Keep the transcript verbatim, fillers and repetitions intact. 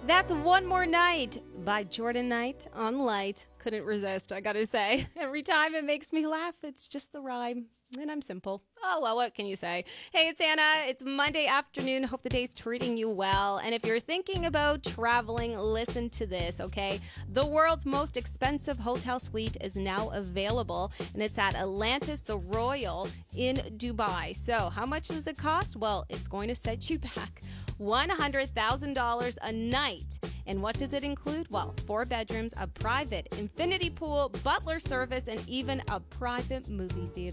That's One More Night by Jordan Knight on Light. Couldn't resist, I gotta say. Every time it makes me laugh. It's just the rhyme. And I'm simple. Oh, well, what can you say? Hey, it's Anna. It's Monday afternoon. Hope the day's treating you well. And if you're thinking about traveling, listen to this, okay? The world's most expensive hotel suite is now available, and it's at Atlantis The Royal in Dubai. So how much does it cost? Well, it's going to set you back one hundred thousand dollars a night. And what does it include? Well, four bedrooms, a private infinity pool, butler service, and even a private movie theater.